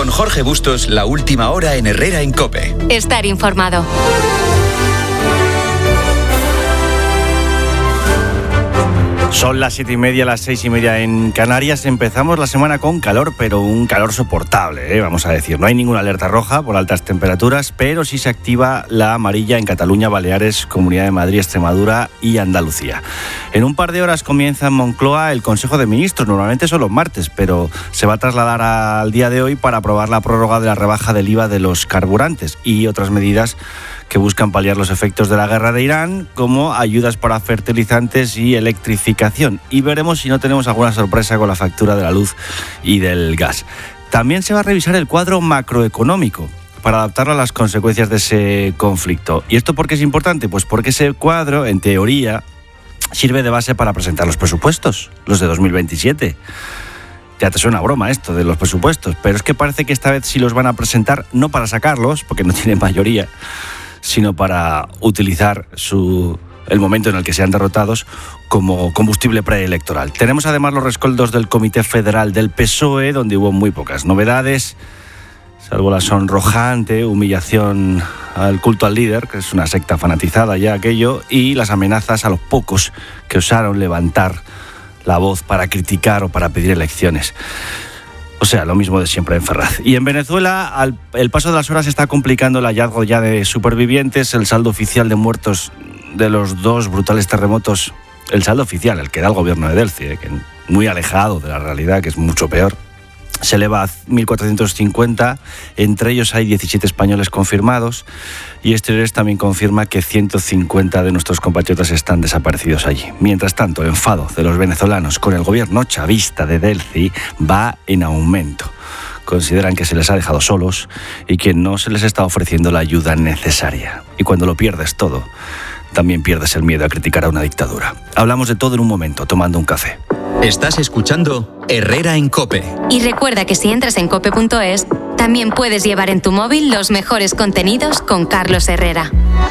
Con Jorge Bustos, la última hora en Herrera en COPE. Estar informado. Son las 7:30, las 6:30 en Canarias. Empezamos la semana con calor, pero un calor soportable, vamos a decir. No hay ninguna alerta roja por altas temperaturas, pero sí se activa la amarilla en Cataluña, Baleares, Comunidad de Madrid, Extremadura y Andalucía. En un par de horas comienza en Moncloa el Consejo de Ministros. Normalmente son los martes, pero se va a trasladar al día de hoy para aprobar la prórroga de la rebaja del IVA de los carburantes y otras medidas que buscan paliar los efectos de la guerra de Irán, como ayudas para fertilizantes y electrificación. Y veremos si no tenemos alguna sorpresa con la factura de la luz y del gas. También se va a revisar el cuadro macroeconómico para adaptarlo a las consecuencias de ese conflicto. ¿Y esto por qué es importante? Pues porque ese cuadro, en teoría, sirve de base para presentar los presupuestos, los de 2027. Ya te suena broma esto de los presupuestos, pero es que parece que esta vez sí los van a presentar, no para sacarlos, porque no tienen mayoría, sino para utilizar el momento en el que sean derrotados como combustible preelectoral. Tenemos además los rescoldos del Comité Federal del PSOE, donde hubo muy pocas novedades, salvo la sonrojante humillación al culto al líder, que es una secta fanatizada ya aquello, y las amenazas a los pocos que osaron levantar la voz para criticar o para pedir elecciones. O sea, lo mismo de siempre en Ferraz. Y en Venezuela, el paso de las horas está complicando el hallazgo ya de supervivientes. El saldo oficial de muertos de los dos brutales terremotos, el saldo oficial, el que da el gobierno de Delcy, que muy alejado de la realidad, que es mucho peor, se eleva a 1.450. Entre ellos hay 17 españoles confirmados, y Exteriores también confirma que 150 de nuestros compatriotas están desaparecidos allí. Mientras tanto, el enfado de los venezolanos con el gobierno chavista de Delcy va en aumento. Consideran que se les ha dejado solos y que no se les está ofreciendo la ayuda necesaria. Y cuando lo pierdes todo, también pierdes el miedo a criticar a una dictadura. Hablamos de todo en un momento, tomando un café. Estás escuchando Herrera en COPE. Y recuerda que si entras en cope.es, también puedes llevar en tu móvil los mejores contenidos con Carlos Herrera.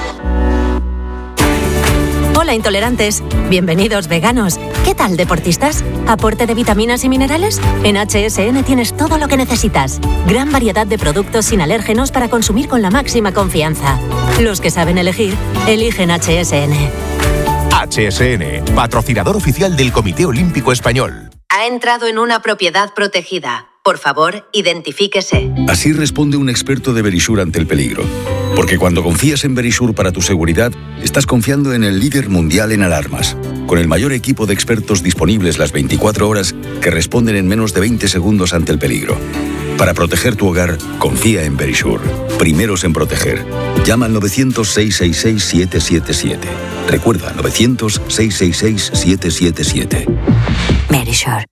Hola intolerantes, bienvenidos veganos. ¿Qué tal deportistas? ¿Aporte de vitaminas y minerales? En HSN tienes todo lo que necesitas. Gran variedad de productos sin alérgenos para consumir con la máxima confianza. Los que saben elegir, eligen HSN. HSN, patrocinador oficial del Comité Olímpico Español. Ha entrado en una propiedad protegida. Por favor, identifíquese. Así responde un experto de Verisure ante el peligro. Porque cuando confías en Verisure para tu seguridad, estás confiando en el líder mundial en alarmas. Con el mayor equipo de expertos disponibles las 24 horas que responden en menos de 20 segundos ante el peligro. Para proteger tu hogar, confía en Verisure. Primeros en proteger. Llama al 900-666-777. Recuerda, 900-666-777. Verisure.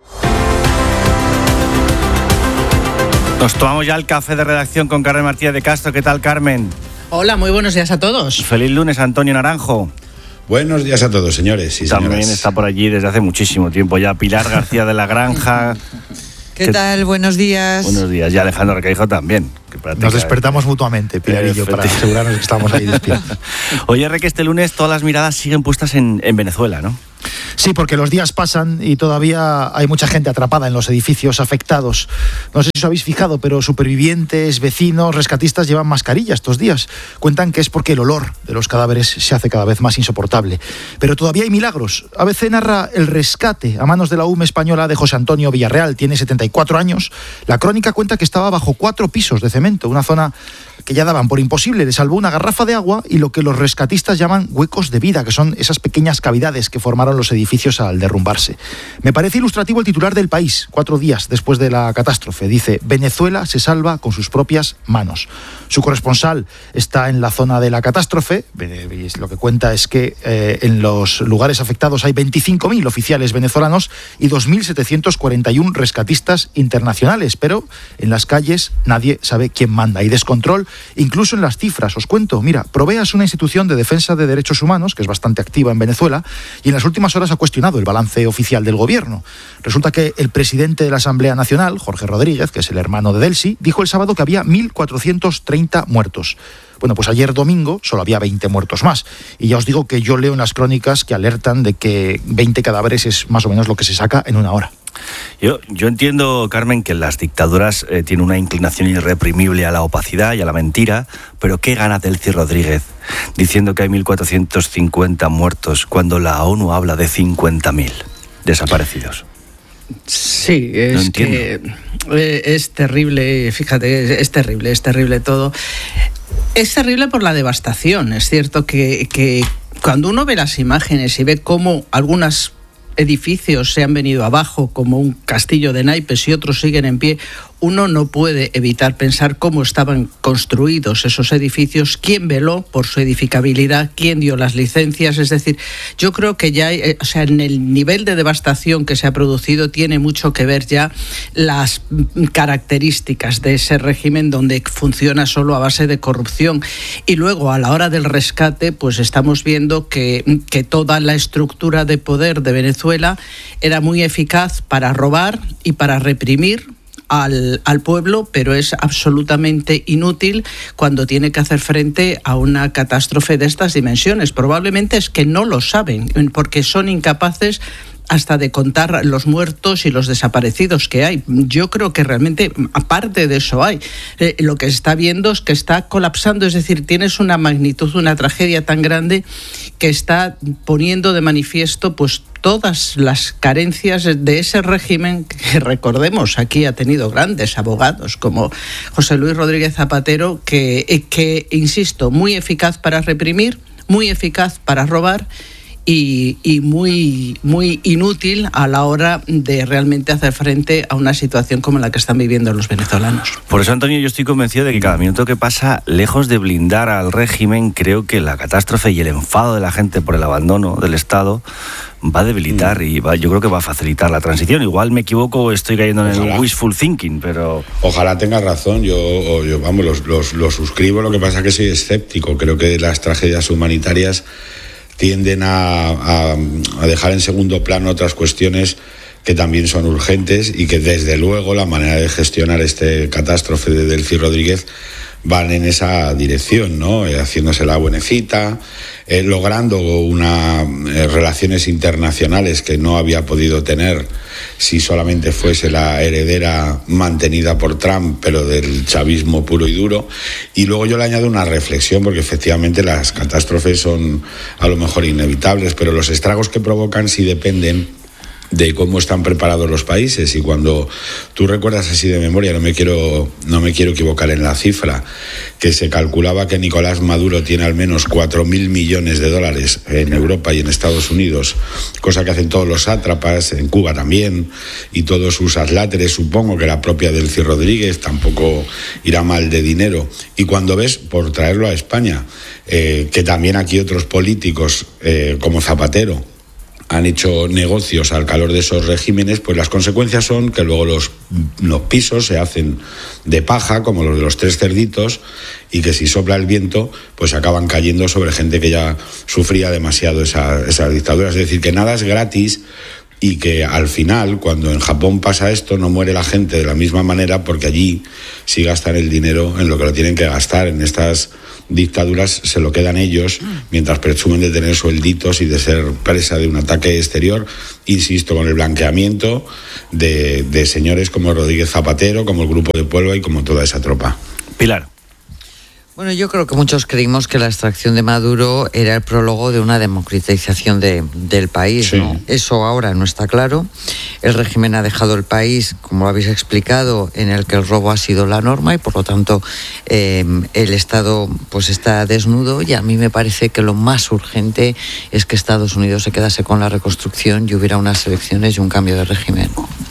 Nos tomamos ya el café de redacción con Carmen Martínez de Castro. ¿Qué tal, Carmen? Hola, muy buenos días a todos. Feliz lunes, Antonio Naranjo. Buenos días a todos, señores y señoras. También está por allí desde hace muchísimo tiempo ya Pilar García de la Granja. ¿Qué tal? Buenos días. Buenos días. Y Alejandro Requeijo también. Nos despertamos mutuamente, Pilar y yo, para asegurarnos que estamos ahí despiertos. Oye, Reque, este lunes todas las miradas siguen puestas en Venezuela, ¿no? Sí, porque los días pasan y todavía hay mucha gente atrapada en los edificios afectados. No sé si os habéis fijado, pero supervivientes, vecinos, rescatistas llevan mascarilla estos días. Cuentan que es porque el olor de los cadáveres se hace cada vez más insoportable. Pero todavía hay milagros. ABC narra el rescate a manos de la UME española de José Antonio Villarreal. Tiene 74 años. La crónica cuenta que estaba bajo 4 pisos de cemento, una zona que ya daban por imposible. Le salvó una garrafa de agua y lo que los rescatistas llaman huecos de vida, que son esas pequeñas cavidades que formaron los edificios al derrumbarse. Me parece ilustrativo el titular del País, 4 días después de la catástrofe. Dice: Venezuela se salva con sus propias manos. Su corresponsal está en la zona de la catástrofe. Lo que cuenta es que en los lugares afectados hay 25.000 oficiales venezolanos y 2.741 rescatistas internacionales, pero en las calles nadie sabe quién manda. Hay descontrol incluso en las cifras. Os cuento, mira, Provea es una institución de defensa de derechos humanos que es bastante activa en Venezuela y en las últimas horas ha cuestionado el balance oficial del gobierno. Resulta que el presidente de la Asamblea Nacional, Jorge Rodríguez, que es el hermano de Delcy, dijo el sábado que había 1.430 muertos. Bueno, pues ayer domingo solo había 20 muertos más. Y ya os digo que yo leo en las crónicas que alertan de que 20 cadáveres es más o menos lo que se saca en una hora. Yo entiendo, Carmen, que las dictaduras tienen una inclinación irreprimible a la opacidad y a la mentira, pero ¿qué gana Delcy Rodríguez diciendo que hay 1.450 muertos cuando la ONU habla de 50.000 desaparecidos? Sí, es que es terrible, fíjate, es terrible todo. Es terrible por la devastación. Es cierto que cuando uno ve las imágenes y ve cómo algunos edificios se han venido abajo, como un castillo de naipes, y otros siguen en pie, uno no puede evitar pensar cómo estaban construidos esos edificios, quién veló por su edificabilidad, quién dio las licencias. Es decir, yo creo que ya en el nivel de devastación que se ha producido tiene mucho que ver ya las características de ese régimen, donde funciona solo a base de corrupción. Y luego, a la hora del rescate, pues estamos viendo que toda la estructura de poder de Venezuela era muy eficaz para robar y para reprimir al pueblo, pero es absolutamente inútil cuando tiene que hacer frente a una catástrofe de estas dimensiones. Probablemente es que no lo saben, porque son incapaces hasta de contar los muertos y los desaparecidos que hay. Yo creo que realmente, aparte de eso, lo que se está viendo es que está colapsando, es decir, tienes una magnitud, una tragedia tan grande que está poniendo de manifiesto pues todas las carencias de ese régimen que, recordemos, aquí ha tenido grandes abogados como José Luis Rodríguez Zapatero, que insisto, muy eficaz para reprimir, muy eficaz para robar, y muy, muy inútil a la hora de realmente hacer frente a una situación como la que están viviendo los venezolanos. Por eso, Antonio, yo estoy convencido de que cada minuto que pasa, lejos de blindar al régimen, creo que la catástrofe y el enfado de la gente por el abandono del Estado va a debilitar y yo creo que va a facilitar la transición. Igual me equivoco, estoy cayendo en el wishful thinking, pero... Ojalá tengas razón, yo vamos, lo suscribo, lo que pasa es que soy escéptico. Creo que las tragedias humanitarias tienden a dejar en segundo plano otras cuestiones que también son urgentes y que desde luego la manera de gestionar este catástrofe de Delcy Rodríguez van en esa dirección, ¿no? Haciéndose la buenecita, logrando relaciones internacionales que no había podido tener si solamente fuese la heredera mantenida por Trump, pero del chavismo puro y duro. Y luego yo le añado una reflexión, porque efectivamente las catástrofes son a lo mejor inevitables, pero los estragos que provocan sí dependen de cómo están preparados los países. Y cuando tú recuerdas así de memoria, no me quiero equivocar en la cifra, que se calculaba que Nicolás Maduro tiene al menos 4.000 millones de dólares en Europa y en Estados Unidos, cosa que hacen todos los sátrapas, en Cuba también, y todos sus adláteres, supongo que la propia Delcy Rodríguez tampoco irá mal de dinero. Y cuando ves, por traerlo a España, que también aquí otros políticos como Zapatero han hecho negocios al calor de esos regímenes, pues las consecuencias son que luego los pisos se hacen de paja, como los de los tres cerditos, y que si sopla el viento, pues acaban cayendo sobre gente que ya sufría demasiado esa dictadura. Es decir, que nada es gratis, y que al final, cuando en Japón pasa esto, no muere la gente de la misma manera, porque allí sí gastan el dinero en lo que lo tienen que gastar. En estas dictaduras se lo quedan ellos, mientras presumen de tener suelditos y de ser presa de un ataque exterior, insisto, con el blanqueamiento de señores como Rodríguez Zapatero, como el Grupo de Puebla y como toda esa tropa. Pilar. Bueno, yo creo que muchos creímos que la extracción de Maduro era el prólogo de una democratización del país, sí, ¿no? Eso ahora no está claro. El régimen ha dejado el país, como lo habéis explicado, en el que el robo ha sido la norma y por lo tanto el Estado pues está desnudo, y a mí me parece que lo más urgente es que Estados Unidos se quedase con la reconstrucción y hubiera unas elecciones y un cambio de régimen.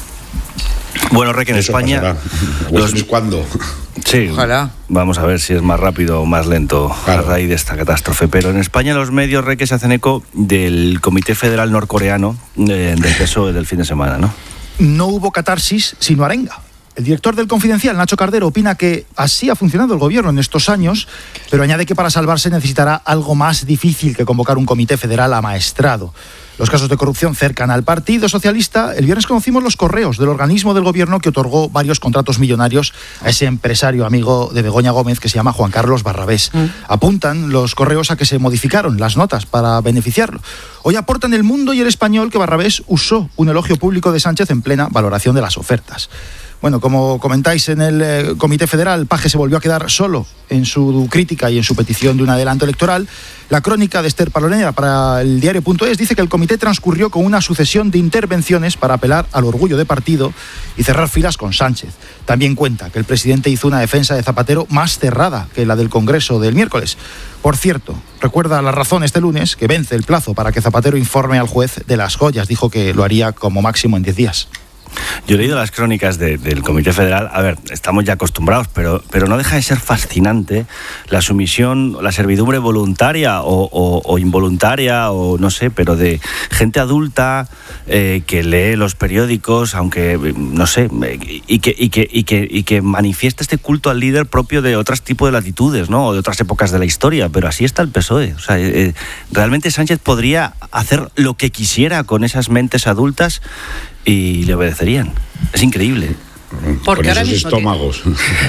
Bueno, Rey, que en España... ¿Cuándo? Sí, ojalá. Vamos a ver si es más rápido o más lento, claro, a raíz de esta catástrofe. Pero en España los medios, Rey, que se hacen eco del Comité Federal Norcoreano del PSOE del fin de semana, ¿no? No hubo catarsis, sino arenga. El director del Confidencial, Nacho Cardero, opina que así ha funcionado el gobierno en estos años, pero añade que para salvarse necesitará algo más difícil que convocar un comité federal amaestrado. Los casos de corrupción cercan al Partido Socialista. El viernes conocimos los correos del organismo del gobierno que otorgó varios contratos millonarios a ese empresario amigo de Begoña Gómez que se llama Juan Carlos Barrabés. Apuntan los correos a que se modificaron las notas para beneficiarlo. Hoy aportan El Mundo y El Español que Barrabés usó un elogio público de Sánchez en plena valoración de las ofertas. Bueno, como comentáis en el Comité Federal, Paje se volvió a quedar solo en su crítica y en su petición de un adelanto electoral. La crónica de Esther Palonera para el diario.es dice que el comité transcurrió con una sucesión de intervenciones para apelar al orgullo de partido y cerrar filas con Sánchez. También cuenta que el presidente hizo una defensa de Zapatero más cerrada que la del Congreso del miércoles. Por cierto, recuerda La Razón este lunes que vence el plazo para que Zapatero informe al juez de las joyas. Dijo que lo haría como máximo en 10 días. Yo he leído las crónicas del Comité Federal. A ver, estamos ya acostumbrados, pero no deja de ser fascinante la sumisión, la servidumbre voluntaria o involuntaria, o no sé, pero de gente adulta que lee los periódicos, aunque no sé, y que manifiesta este culto al líder propio de otros tipos de latitudes, ¿no? O de otras épocas de la historia. Pero así está el PSOE. O sea, realmente Sánchez podría hacer lo que quisiera con esas mentes adultas y le obedecerían. Es increíble. Porque con esos estómagos.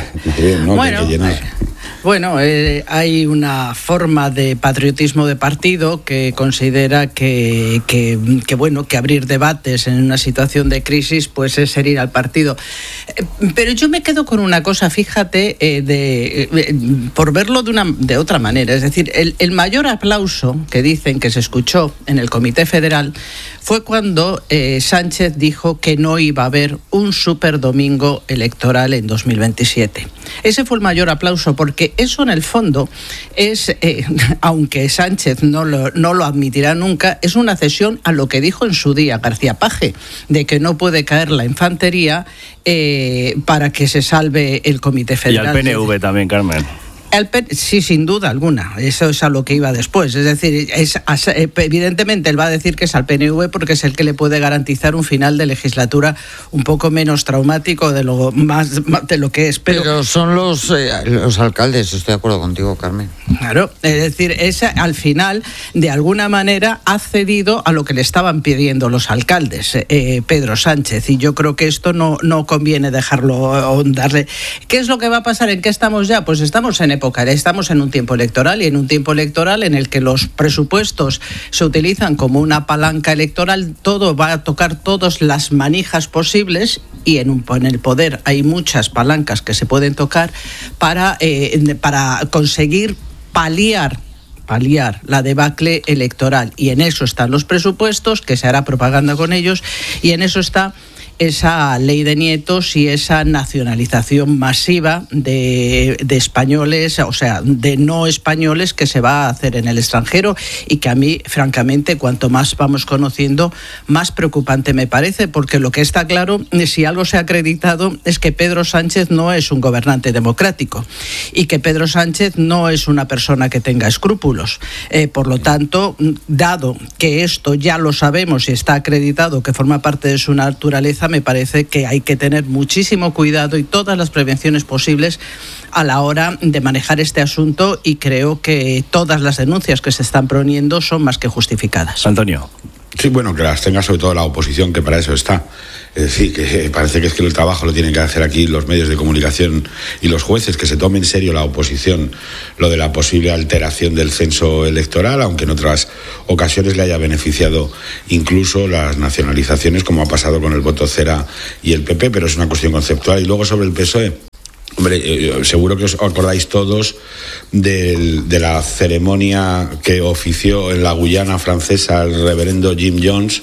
Bueno, hay una forma de patriotismo de partido que considera que abrir debates en una situación de crisis pues es herir al partido. Pero yo me quedo con una cosa, fíjate, por verlo de otra manera. Es decir, el mayor aplauso que dicen que se escuchó en el Comité Federal fue cuando Sánchez dijo que no iba a haber un superdomingo electoral en 2027. Ese fue el mayor aplauso, porque eso en el fondo es, aunque Sánchez no lo admitirá nunca, es una cesión a lo que dijo en su día García Paje, de que no puede caer la infantería para que se salve el Comité Federal. Y al PNV también, Carmen. Sí, sin duda alguna. Eso es a lo que iba después. Es decir, evidentemente él va a decir que es al PNV porque es el que le puede garantizar un final de legislatura un poco menos traumático de lo que es. Pero son los alcaldes, estoy de acuerdo contigo, Carmen. Claro, es decir, al final, de alguna manera, ha cedido a lo que le estaban pidiendo los alcaldes, Pedro Sánchez, y yo creo que esto no conviene dejarlo darle. ¿Qué es lo que va a pasar? ¿En qué estamos ya? Pues estamos en un tiempo electoral, y en un tiempo electoral en el que los presupuestos se utilizan como una palanca electoral, todo va a tocar todas las manijas posibles, y en el poder hay muchas palancas que se pueden tocar para conseguir paliar la debacle electoral, y en eso están los presupuestos, que se hará propaganda con ellos, y en eso está esa ley de nietos y esa nacionalización masiva de españoles, o sea, de no españoles, que se va a hacer en el extranjero, y que a mí, francamente, cuanto más vamos conociendo, más preocupante me parece, porque lo que está claro, si algo se ha acreditado, es que Pedro Sánchez no es un gobernante democrático, y que Pedro Sánchez no es una persona que tenga escrúpulos. Por lo tanto, dado que esto ya lo sabemos y está acreditado que forma parte de su naturaleza, me parece que hay que tener muchísimo cuidado y todas las prevenciones posibles a la hora de manejar este asunto, y creo que todas las denuncias que se están poniendo son más que justificadas. Antonio. Sí, bueno, que las tenga sobre todo la oposición, que para eso está. Es decir, que parece que es que el trabajo lo tienen que hacer aquí los medios de comunicación y los jueces, que se tome en serio la oposición lo de la posible alteración del censo electoral, aunque en otras ocasiones le haya beneficiado incluso las nacionalizaciones, como ha pasado con el voto cera y el PP, pero es una cuestión conceptual. Y luego sobre el PSOE, hombre, seguro que os acordáis todos de la ceremonia que ofició en la Guyana francesa el reverendo Jim Jones,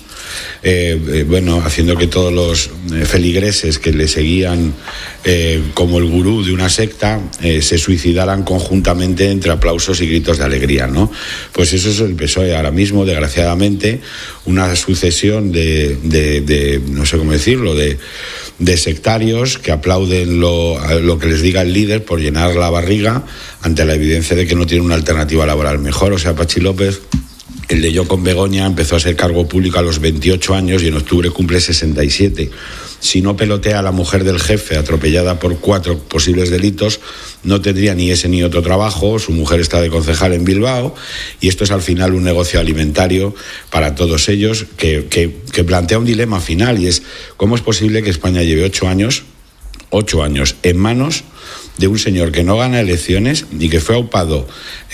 haciendo que todos los feligreses que le seguían como el gurú de una secta se suicidaran conjuntamente entre aplausos y gritos de alegría, ¿no? Pues eso es el PSOE ahora mismo, desgraciadamente, una sucesión de no sé cómo decirlo, de sectarios que aplauden lo que les diga el líder por llenar la barriga ante la evidencia de que no tiene una alternativa laboral mejor. O sea, Pachi López El de Yo con Begoña empezó a ser cargo público a los 28 años y en octubre cumple 67. Si no pelotea a la mujer del jefe atropellada por 4 posibles delitos, no tendría ni ese ni otro trabajo. Su mujer está de concejal en Bilbao y esto es al final un negocio alimentario para todos ellos que plantea un dilema final, y es ¿cómo es posible que España lleve 8 años en manos de un señor que no gana elecciones y que fue aupado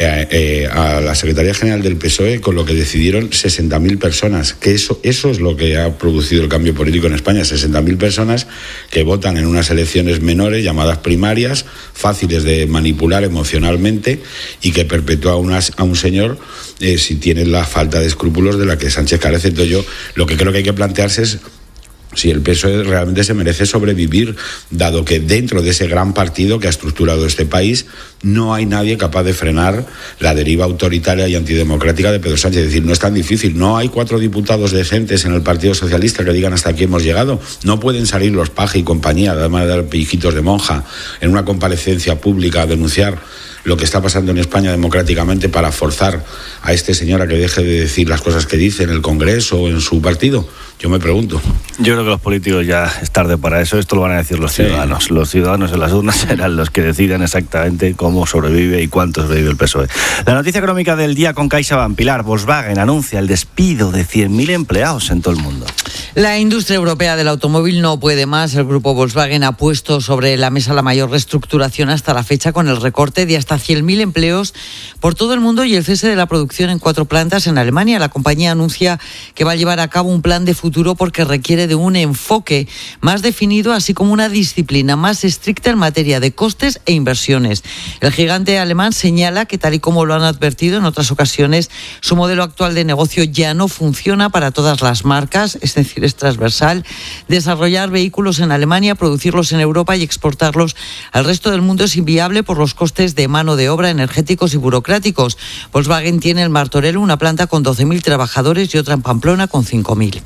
a la Secretaría General del PSOE con lo que decidieron 60.000 personas? Que eso es lo que ha producido el cambio político en España, 60.000 personas que votan en unas elecciones menores llamadas primarias, fáciles de manipular emocionalmente, y que perpetúa a un señor si tiene la falta de escrúpulos de la que Sánchez carece. Entonces yo lo que creo que hay que plantearse es si el PSOE realmente se merece sobrevivir, dado que dentro de ese gran partido que ha estructurado este país no hay nadie capaz de frenar la deriva autoritaria y antidemocrática de Pedro Sánchez. Es decir, no es tan difícil. No hay 4 diputados decentes en el Partido Socialista que digan hasta aquí hemos llegado. No pueden salir los Paje y compañía, además de dar pellijitos de monja, en una comparecencia pública a denunciar lo que está pasando en España democráticamente para forzar a este señor a que deje de decir las cosas que dice en el Congreso o en su partido. Yo me pregunto. Yo creo que los políticos ya es tarde para eso. Esto lo van a decir los ciudadanos. Sí. Los ciudadanos en las urnas serán los que decidan exactamente cómo sobrevive y cuánto sobrevive el PSOE. La noticia económica del día con CaixaBank. Pilar, Volkswagen anuncia el despido de 100.000 empleados en todo el mundo. La industria europea del automóvil no puede más. El grupo Volkswagen ha puesto sobre la mesa la mayor reestructuración hasta la fecha, con el recorte de hasta 100.000 empleos por todo el mundo y el cese de la producción en 4 plantas en Alemania. La compañía anuncia que va a llevar a cabo un plan de futuro porque requiere de un enfoque más definido, así como una disciplina más estricta en materia de costes e inversiones. El gigante alemán señala que, tal y como lo han advertido en otras ocasiones, su modelo actual de negocio ya no funciona para todas las marcas, es decir, es transversal. Desarrollar vehículos en Alemania, producirlos en Europa y exportarlos al resto del mundo es inviable por los costes de mano de obra, energéticos y burocráticos. Volkswagen tiene en Martorell una planta con 12.000 trabajadores y otra en Pamplona con 5.000.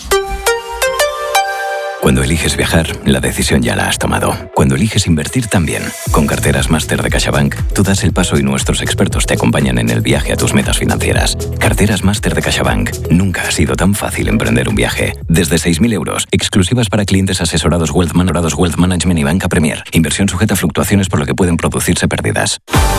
Cuando eliges viajar, la decisión ya la has tomado. Cuando eliges invertir también. Con Carteras Máster de CaixaBank, tú das el paso y nuestros expertos te acompañan en el viaje a tus metas financieras. Carteras Máster de CaixaBank. Nunca ha sido tan fácil emprender un viaje. Desde 6.000 euros, exclusivas para clientes asesorados Wealth Management y Banca Premier. Inversión sujeta a fluctuaciones, por lo que pueden producirse pérdidas.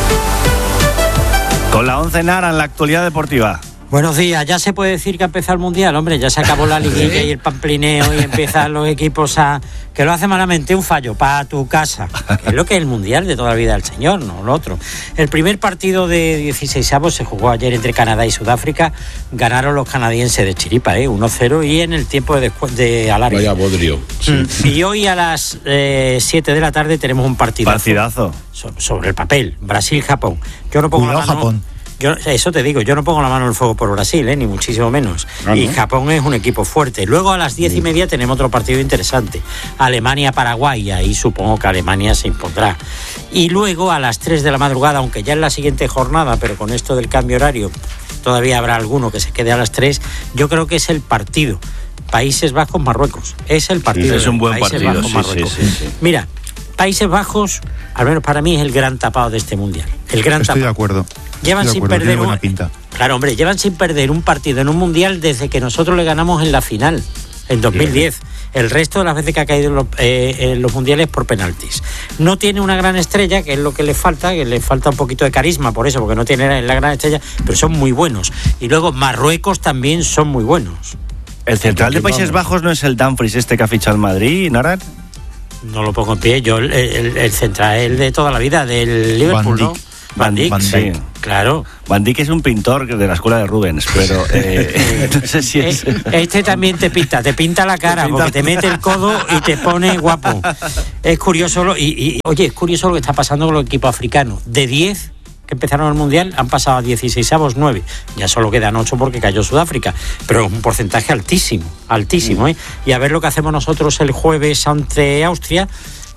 Con la 11 Nara en la actualidad deportiva. Buenos días, ya se puede decir que ha empezado el Mundial, hombre, ya se acabó la liguilla y el pamplineo y empiezan los equipos que lo hace malamente, un fallo para tu casa, que es lo que es el Mundial de toda la vida del señor, no lo otro. El primer partido de 16avos se jugó ayer entre Canadá y Sudáfrica, ganaron los canadienses de chiripa, 1-0 y en el tiempo de alargue. Vaya bodrio. Sí. Y hoy a las 7 de la tarde tenemos un partidazo. Sobre el papel, Brasil-Japón. Yo no pongo Japón. Eso te digo, yo no pongo la mano en el fuego por Brasil, ni muchísimo menos. Y Japón es un equipo fuerte. Luego a las 10:30 tenemos otro partido interesante. Alemania-Paraguay, ahí supongo que Alemania se impondrá. Y luego a las 3 de la madrugada, aunque ya en la siguiente jornada, pero con esto del cambio horario, todavía habrá alguno que se quede a las 3, yo creo que es el partido Países Bajos-Marruecos. Es el partido. Es un buen partido, sí. Mira, Países Bajos, al menos para mí, es el gran tapado de este Mundial. Estoy de acuerdo. Llevan sin perder llevan sin perder un partido en un Mundial desde que nosotros le ganamos en la final, en 2010. El resto de las veces que ha caído en los mundiales por penaltis. No tiene una gran estrella, que es lo que le falta un poquito de carisma por eso, porque no tiene la gran estrella, pero son muy buenos. Y luego Marruecos también son muy buenos. ¿El central de Países Bajos no es el Dumfries que ha fichado el Madrid, Naran? No lo pongo en pie, yo el central es el de toda la vida, del Liverpool, ¿no? Van Dijk, sí. Claro. Van Dijk es un pintor de la escuela de Rubens, pero no sé si es... Este también te pinta la cara, porque te mete el codo y te pone guapo. Es curioso, es curioso lo que está pasando con los equipos africanos. De 10 que empezaron el Mundial, han pasado a 16avos 9. Ya solo quedan 8 porque cayó Sudáfrica, pero es un porcentaje altísimo, ¿eh? Y a ver lo que hacemos nosotros el jueves ante Austria,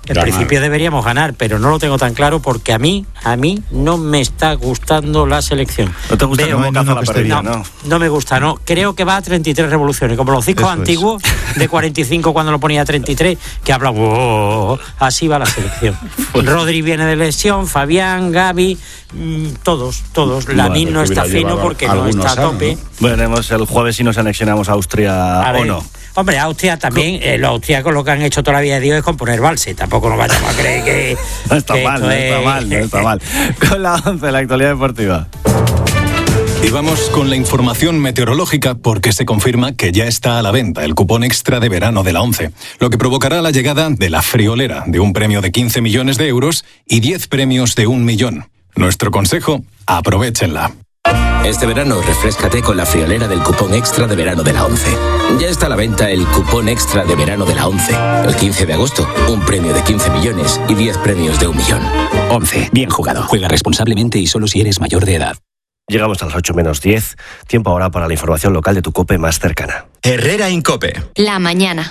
En principio deberíamos ganar, pero no lo tengo tan claro porque a mí no me está gustando la selección. ¿No te gusta cómo caza la pérdida? No me gusta, no. Creo que va a 33 revoluciones, como los discos antiguos de 45 cuando lo ponía a 33, que hablan, así va la selección. Rodri viene de lesión, Fabián, Gavi, todos. Lamine no está fino porque no está a tope. Veremos el jueves si nos anexionamos a Austria o no. Hombre, Austria también, los austríacos lo que han hecho toda la vida de Dios es componer valses. Tampoco nos vayamos a creer que... No está mal. Con la 11, la actualidad deportiva. Y vamos con la información meteorológica porque se confirma que ya está a la venta el cupón extra de verano de la ONCE, lo que provocará la llegada de la friolera de un premio de 15 millones de euros y 10 premios de 1 millón. Nuestro consejo, aprovéchenla. Este verano refréscate con la friolera del cupón extra de verano de la ONCE. Ya está a la venta el cupón extra de verano de la ONCE. El 15 de agosto, un premio de 15 millones y 10 premios de 1 millón. ONCE, bien jugado. Juega responsablemente y solo si eres mayor de edad. Llegamos a las 8 menos 10. Tiempo ahora para la información local de tu COPE más cercana. Herrera en COPE. La mañana.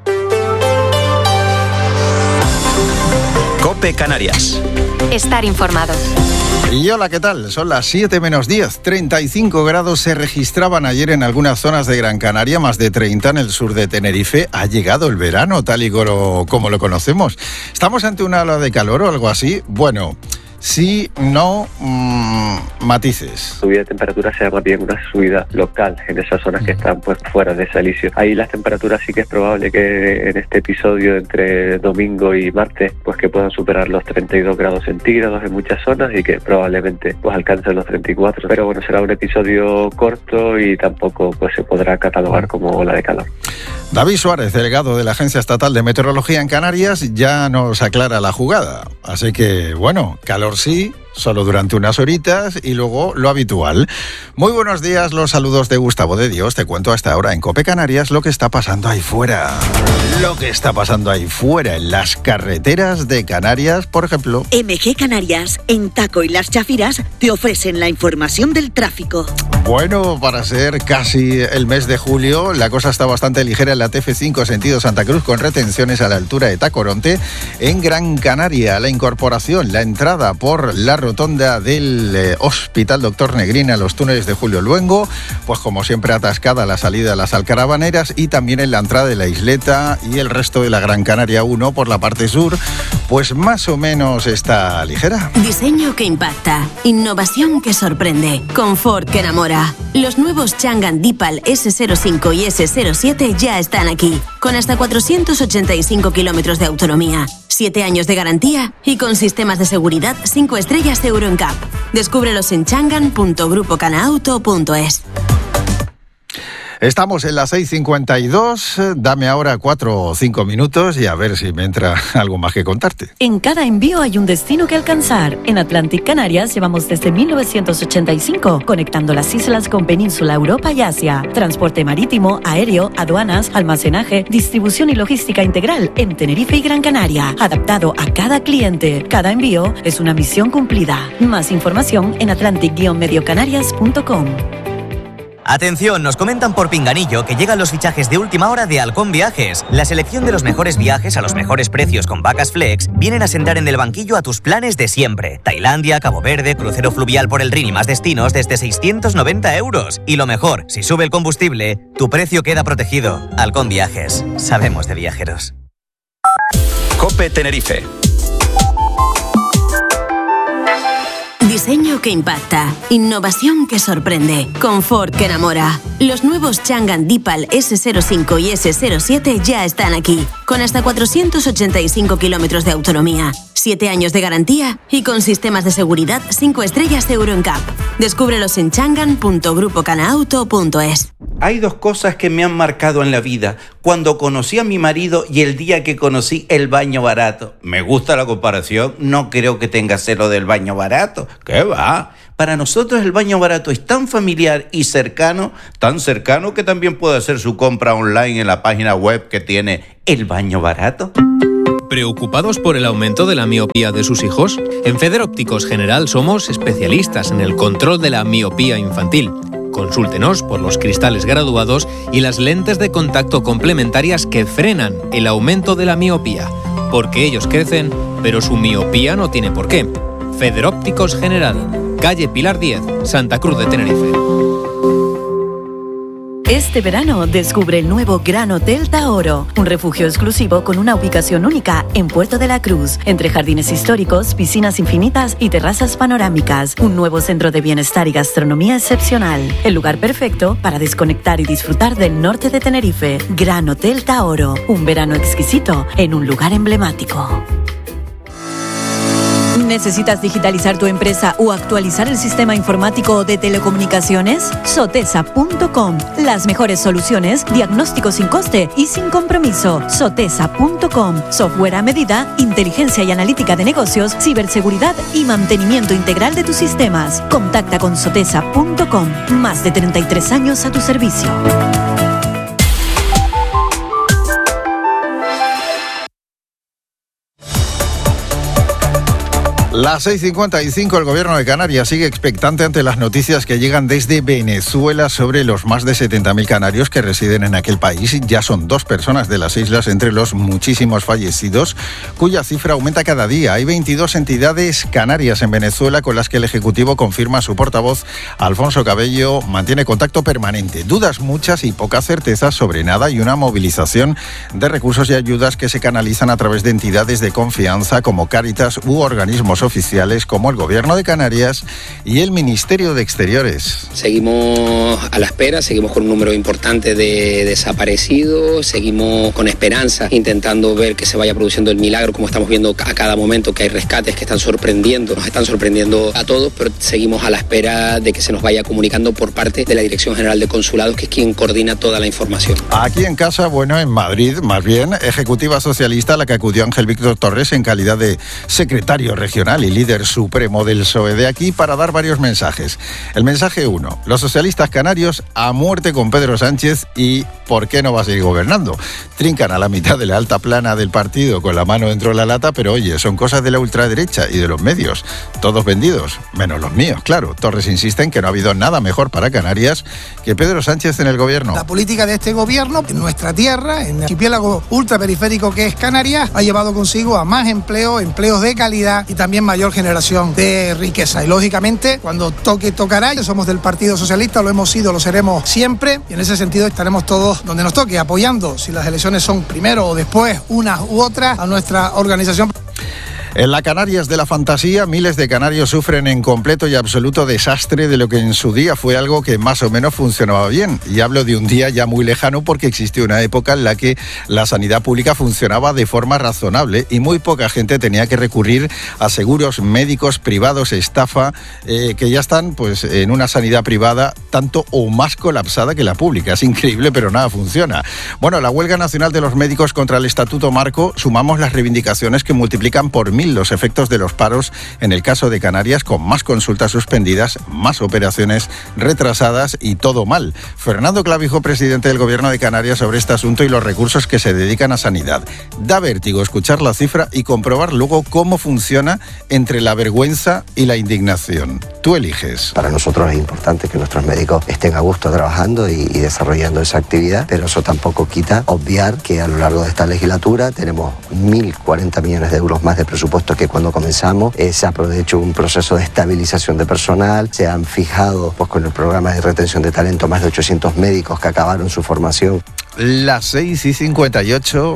COPE Canarias. Estar informado. Y hola, ¿qué tal? Son las 7 menos 10. 35 grados se registraban ayer en algunas zonas de Gran Canaria, más de 30 en el sur de Tenerife. Ha llegado el verano, tal y como lo conocemos. ¿Estamos ante una ola de calor o algo así? Bueno, sí, no, matices. Subida de temperatura se llama bien una subida local en esas zonas que están pues fuera de Salicio. Ahí las temperaturas sí que es probable que en este episodio entre domingo y martes pues que puedan superar los 32 grados centígrados en muchas zonas y que probablemente pues alcancen los 34. Pero bueno, será un episodio corto y tampoco pues se podrá catalogar como ola de calor. David Suárez, delegado de la Agencia Estatal de Meteorología en Canarias, ya nos aclara la jugada. Así que, bueno, calor sí, solo durante unas horitas y luego lo habitual. Muy buenos días, los saludos de Gustavo de Dios. Te cuento hasta ahora en COPE Canarias lo que está pasando ahí fuera. Lo que está pasando ahí fuera en las carreteras de Canarias, por ejemplo. MG Canarias, en Taco y Las Chafiras, te ofrecen la información del tráfico. Bueno, para ser casi el mes de julio, la cosa está bastante ligera en la TF5 sentido Santa Cruz, con retenciones a la altura de Tacoronte. En Gran Canaria, la incorporación, la entrada por la rotonda del Hospital Doctor Negrín a los túneles de Julio Luengo, pues como siempre atascada la salida a las Alcarabaneras, y también en la entrada de la Isleta y el resto de la Gran Canaria 1 por la parte sur, pues más o menos está ligera. Diseño que impacta, innovación que sorprende, confort que enamora. Los nuevos Changan Deepal S05 y S07 ya están aquí, con hasta 485 kilómetros de autonomía, 7 años de garantía y con sistemas de seguridad 5 estrellas Euro NCAP. Descúbrelos en changan.grupocanauto.es. Estamos en las 6:52, dame ahora 4 o 5 minutos y a ver si me entra algo más que contarte. En cada envío hay un destino que alcanzar. En Atlantic Canarias llevamos desde 1985, conectando las islas con Península, Europa y Asia. Transporte marítimo, aéreo, aduanas, almacenaje, distribución y logística integral en Tenerife y Gran Canaria, adaptado a cada cliente. Cada envío es una misión cumplida. Más información en atlantic-mediocanarias.com. Atención, nos comentan por Pinganillo que llegan los fichajes de última hora de Halcón Viajes. La selección de los mejores viajes a los mejores precios con vacas flex vienen a sentar en el banquillo a tus planes de siempre. Tailandia, Cabo Verde, crucero fluvial por el Rin y más destinos desde 690 euros. Y lo mejor, si sube el combustible, tu precio queda protegido. Halcón Viajes. Sabemos de viajeros. COPE Tenerife. Diseño que impacta, innovación que sorprende, confort que enamora. Los nuevos Changan Deepal S05 y S07 ya están aquí, con hasta 485 kilómetros de autonomía, 7 años de garantía y con sistemas de seguridad 5 estrellas Euro NCAP. Descúbrelos en changan.grupocanauto.es. Hay dos cosas que me han marcado en la vida: cuando conocí a mi marido y el día que conocí el baño barato. Me gusta la comparación, no creo que tenga cero del baño barato. ¿Qué va? Para nosotros el baño barato es tan familiar y cercano, tan cercano que también puede hacer su compra online en la página web que tiene El Baño Barato. ¿Preocupados por el aumento de la miopía de sus hijos? En Feder Ópticos General somos especialistas en el control de la miopía infantil. Consúltenos por los cristales graduados y las lentes de contacto complementarias que frenan el aumento de la miopía. porque ellos crecen, pero su miopía no tiene por qué. Federópticos General, calle Pilar 10, Santa Cruz de Tenerife. Este verano descubre el nuevo Gran Hotel Taoro, un refugio exclusivo con una ubicación única en Puerto de la Cruz, entre jardines históricos, piscinas infinitas y terrazas panorámicas. Un nuevo centro de bienestar y gastronomía excepcional. El lugar perfecto para desconectar y disfrutar del norte de Tenerife. Gran Hotel Taoro, un verano exquisito en un lugar emblemático. ¿Necesitas digitalizar tu empresa o actualizar el sistema informático de telecomunicaciones? Sotesa.com. Las mejores soluciones, diagnóstico sin coste y sin compromiso. Sotesa.com. Software a medida, inteligencia y analítica de negocios, ciberseguridad y mantenimiento integral de tus sistemas. Contacta con Sotesa.com. Más de 33 años a tu servicio. Las 6:55, el Gobierno de Canarias sigue expectante ante las noticias que llegan desde Venezuela sobre los más de 70.000 canarios que residen en aquel país. Ya son 2 personas de las islas entre los muchísimos fallecidos, cuya cifra aumenta cada día. Hay 22 entidades canarias en Venezuela con las que el Ejecutivo, confirma su portavoz, Alfonso Cabello, mantiene contacto permanente. Dudas muchas y poca certeza sobre nada, y una movilización de recursos y ayudas que se canalizan a través de entidades de confianza como Cáritas u organismos oficiales como el Gobierno de Canarias y el Ministerio de Exteriores. Seguimos a la espera, seguimos con un número importante de desaparecidos, seguimos con esperanza, intentando ver que se vaya produciendo el milagro, como estamos viendo a cada momento que hay rescates que están sorprendiendo, nos están sorprendiendo a todos, pero seguimos a la espera de que se nos vaya comunicando por parte de la Dirección General de Consulados, que es quien coordina toda la información. Aquí en casa, bueno, en Madrid, más bien, ejecutiva socialista a la que acudió Ángel Víctor Torres en calidad de secretario regional y líder supremo del PSOE de aquí, para dar varios mensajes. El mensaje 1, los socialistas canarios a muerte con Pedro Sánchez y ¿por qué no va a seguir gobernando? Trincan a la mitad de la alta plana del partido con la mano dentro de la lata, pero oye, son cosas de la ultraderecha y de los medios, todos vendidos, menos los míos, claro. Torres insiste en que no ha habido nada mejor para Canarias que Pedro Sánchez en el gobierno. La política de este gobierno en nuestra tierra, en el archipiélago ultraperiférico que es Canarias, ha llevado consigo a más empleo, empleos de calidad y también mayor generación de riqueza. Y lógicamente, cuando tocará, somos del Partido Socialista, lo hemos sido, lo seremos siempre, y en ese sentido estaremos todos donde nos toque, apoyando, si las elecciones son primero o después, una u otra, a nuestra organización. En la Canarias de la fantasía, miles de canarios sufren en completo y absoluto desastre de lo que en su día fue algo que más o menos funcionaba bien. Y hablo de un día ya muy lejano, porque existió una época en la que la sanidad pública funcionaba de forma razonable y muy poca gente tenía que recurrir a seguros médicos privados, estafa, que ya están pues en una sanidad privada tanto o más colapsada que la pública. Es increíble, pero nada funciona. Bueno, la huelga nacional de los médicos contra el Estatuto Marco, sumamos las reivindicaciones que multiplican por 1000 los efectos de los paros en el caso de Canarias, con más consultas suspendidas, más operaciones retrasadas y todo mal. Fernando Clavijo, presidente del Gobierno de Canarias, sobre este asunto y los recursos que se dedican a sanidad. Da vértigo escuchar la cifra y comprobar luego cómo funciona entre la vergüenza y la indignación. Tú eliges. Para nosotros es importante que nuestros médicos estén a gusto trabajando y desarrollando esa actividad, pero eso tampoco quita obviar que a lo largo de esta legislatura tenemos 1.040 millones de euros más de presupuesto que cuando comenzamos. Se ha hecho un proceso de estabilización de personal, se han fijado pues, con el programa de retención de talento más de 800 médicos que acabaron su formación. Las 6:58.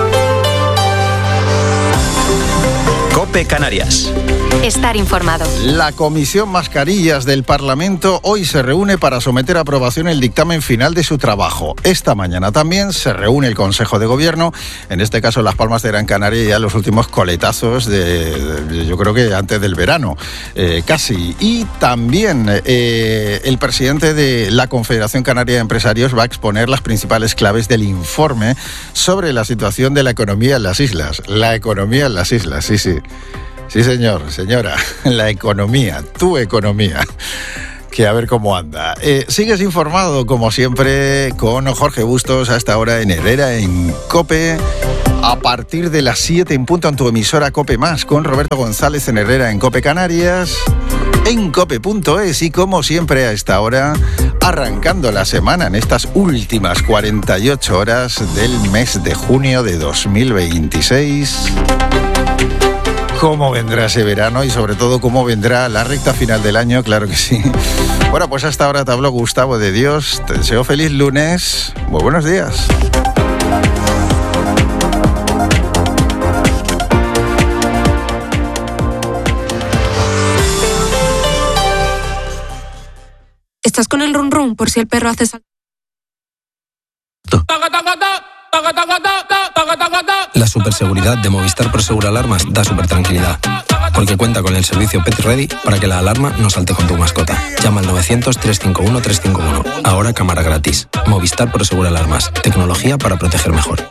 COPE Canarias. Estar informado. La Comisión Mascarillas del Parlamento hoy se reúne para someter a aprobación el dictamen final de su trabajo. Esta mañana también se reúne el Consejo de Gobierno, en este caso Las Palmas de Gran Canaria, ya los últimos coletazos yo creo que antes del verano, casi. Y también el presidente de la Confederación Canaria de Empresarios va a exponer las principales claves del informe sobre la situación de la economía en las islas. La economía en las islas, sí. Sí, señor, señora, la economía, tu economía, que a ver cómo anda. Sigues informado, como siempre, con Jorge Bustos, a esta hora en Herrera, en COPE, a partir de las 7 en punto en tu emisora COPE+, con Roberto González en Herrera, en COPE Canarias. en cope.es y como siempre a esta hora, arrancando la semana en estas últimas 48 horas del mes de junio de 2026. ¿Cómo vendrá ese verano y sobre todo cómo vendrá la recta final del año? Claro que sí. Bueno, pues hasta ahora te habló Gustavo de Dios. Te deseo feliz lunes. Muy buenos días. ¿Estás con el run run por si el perro hace salto? La superseguridad de Movistar Prosegur Alarmas da super tranquilidad, porque cuenta con el servicio Pet Ready para que la alarma no salte con tu mascota. Llama al 900-351-351. Ahora cámara gratis. Movistar Prosegur Alarmas. Tecnología para proteger mejor.